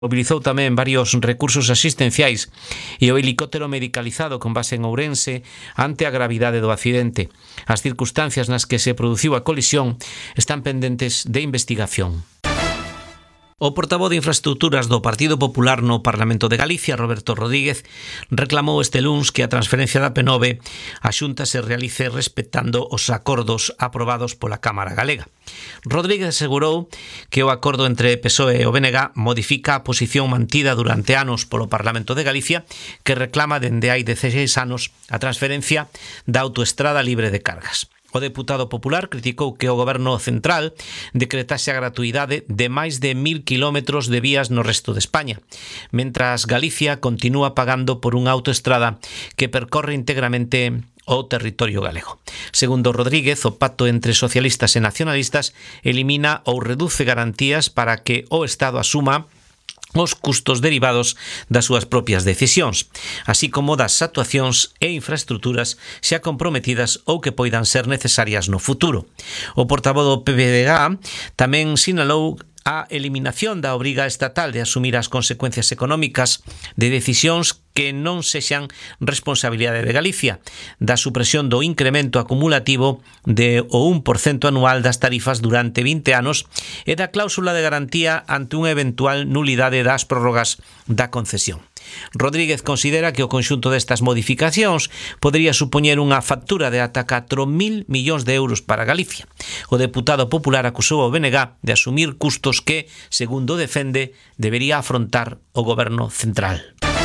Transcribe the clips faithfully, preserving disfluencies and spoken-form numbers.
Mobilizou tamén varios recursos asistenciais e o helicóptero medicalizado con base en Ourense ante a gravidade do accidente. As circunstancias nas que se produciu a colisión están pendentes de investigación. O portavoz de Infraestructuras do Partido Popular no Parlamento de Galicia, Roberto Rodríguez, reclamou este luns que a transferencia da P nove a Xunta se realice respectando os acordos aprobados pola Cámara Galega. Rodríguez asegurou que o acordo entre P S O E e o B N G modifica a posición mantida durante anos polo Parlamento de Galicia, que reclama dende hai dezaseis anos a transferencia da autoestrada libre de cargas. O deputado popular criticou que o goberno central decretase a gratuidade de máis de mil kilómetros de vías no resto de España, mentras Galicia continúa pagando por unha autoestrada que percorre íntegramente o territorio galego. Segundo Rodríguez, o pacto entre socialistas e nacionalistas elimina ou reduce garantías para que o Estado asuma os custos derivados das súas propias decisións, así como das actuacións e infraestructuras xa comprometidas ou que poidan ser necesarias no futuro. O portavoz do P P D G tamén sinalou a eliminación da obriga estatal de asumir as consecuencias económicas de decisións que non sexan responsabilidade de Galicia, da supresión do incremento acumulativo de o un por cento anual das tarifas durante vinte anos e da cláusula de garantía ante unha eventual nulidade das prórrogas da concesión. Rodríguez considera que o conxunto destas modificacións podería supoñer unha factura de ata catro mil millóns de euros para Galicia. O deputado popular acusou ao B N G de asumir custos que, segundo defende, debería afrontar o goberno central.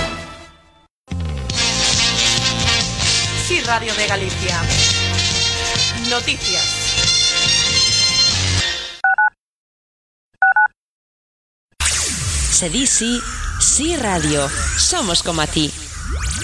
Sí, Radio de Galicia. Noticias. Se di sí, sí radio. Somos como a ti.